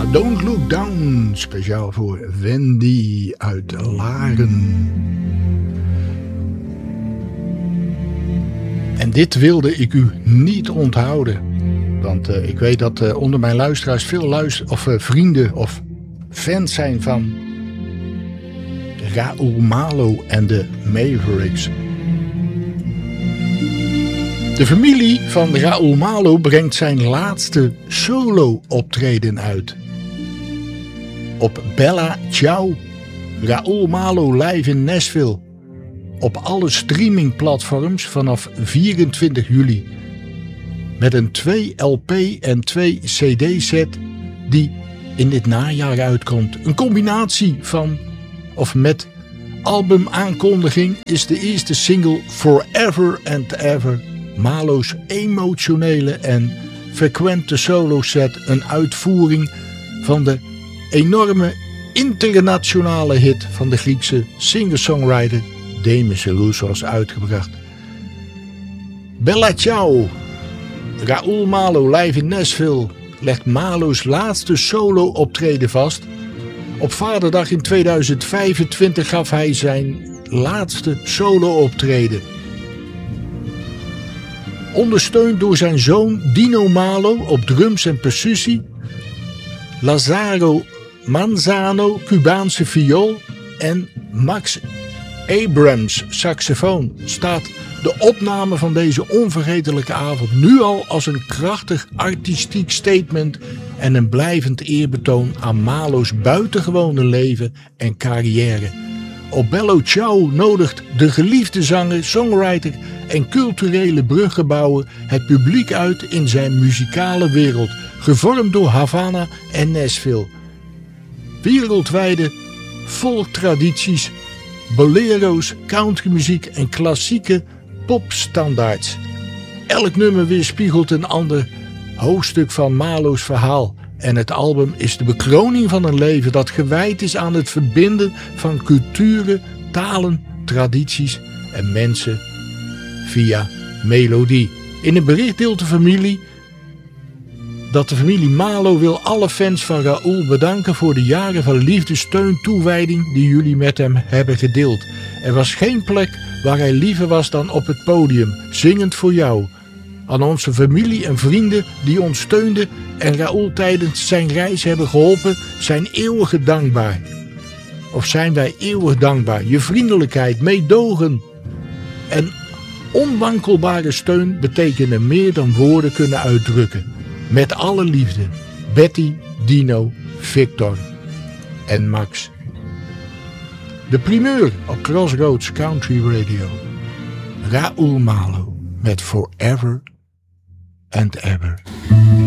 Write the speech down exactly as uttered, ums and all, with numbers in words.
Don't Look Down, speciaal voor Wendy uit Laren. En dit wilde ik u niet onthouden. Want uh, ik weet dat uh, onder mijn luisteraars veel luister- of, uh, vrienden of fans zijn van Raoul Malo en de Mavericks. De familie van Raoul Malo brengt zijn laatste solo-optreden uit. Op Bella Ciao, Raoul Malo live in Nashville. Op alle streamingplatforms vanaf vierentwintig juli. Met een twee L P en twee C D-set die in dit najaar uitkomt. Een combinatie van of met albumaankondiging is de eerste single Forever and Ever. Malo's emotionele en frequente solo-set, een uitvoering van de enorme internationale hit van de Griekse singer-songwriter Demis Roussos, zoals uitgebracht. Bella Ciao, Raoul Malo live in Nashville legt Malo's laatste solo-optreden vast. Op Vaderdag in tweeduizend vijfentwintig gaf hij zijn laatste solo-optreden. Ondersteund door zijn zoon Dino Malo op drums en percussie, Lazaro Manzano Cubaanse viool en Max Abrams saxofoon, staat de opname van deze onvergetelijke avond nu al als een krachtig artistiek statement en een blijvend eerbetoon aan Malo's buitengewone leven en carrière. Op Bella Ciao nodigt de geliefde zanger, songwriter en culturele bruggenbouwer het publiek uit in zijn muzikale wereld, gevormd door Havana en Nashville. Wereldwijde volktradities, bolero's, countrymuziek en klassieke popstandaards. Elk nummer weerspiegelt een ander hoofdstuk van Malo's verhaal. En het album is de bekroning van een leven dat gewijd is aan het verbinden van culturen, talen, tradities en mensen via melodie. In een bericht deelt de familie dat de familie Malo wil alle fans van Raoul bedanken voor de jaren van liefde, steun, toewijding die jullie met hem hebben gedeeld. Er was geen plek waar hij liever was dan op het podium, zingend voor jou. Aan onze familie en vrienden die ons steunden en Raoul tijdens zijn reis hebben geholpen, zijn eeuwig dankbaar. Of zijn wij eeuwig dankbaar. Je vriendelijkheid, meedogen en onwankelbare steun betekenen meer dan woorden kunnen uitdrukken. Met alle liefde, Betty, Dino, Victor en Max. De primeur op Crossroads Country Radio. Raoul Malo met Forever and Ever.